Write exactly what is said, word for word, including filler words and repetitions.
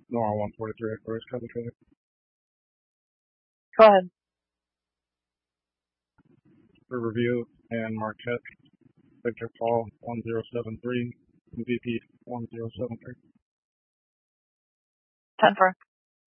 Nora one forty-three at first, copy trailer. Go ahead. For review and Marquette, Victor Paul one zero seven three, M V P one zero seven three. ten four.